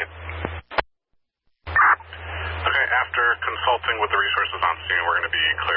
second. Okay, after consulting with the resources on scene, we're going to be clear